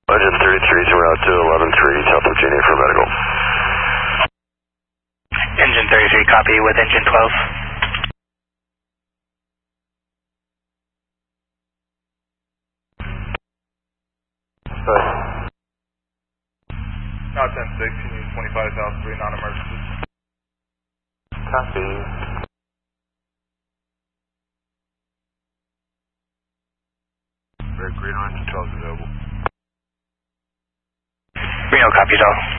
Engine 33 route to 11-3, South Virginia for medical. Engine 33, copy with engine 12. Now 10-6, you need 25 South 3, non-emergency. Copy. Red Green Orange 12 is available. Reno, copy all.